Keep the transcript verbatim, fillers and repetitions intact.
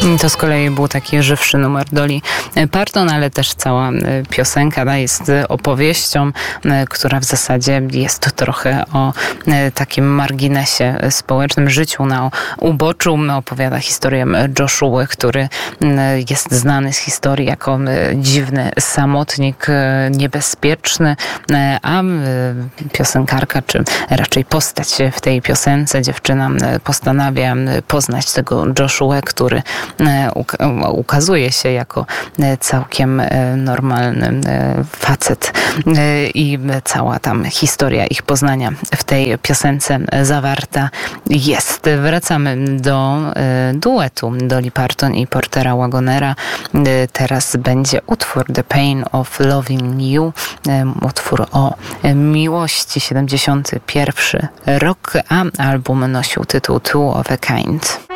To z kolei był taki żywszy numer Dolly Parton, ale też cała piosenka jest opowieścią, która w zasadzie jest trochę o takim marginesie społecznym, życiu na uboczu. Opowiada historię Joshua, który jest znany z historii jako dziwny samotnik, niebezpieczny, a piosenkarka, czy raczej postać w tej piosence, dziewczyna postanawia poznać tego Joshua, który ukazuje się jako całkiem normalny facet i cała tam historia ich poznania w tej piosence zawarta jest. Wracamy do duetu Dolly Parton i Portera Wagonera. Teraz będzie utwór The Pain of Loving You, utwór o miłości, siedemdziesiąty pierwszy rok, a album nosił tytuł Two of a Kind.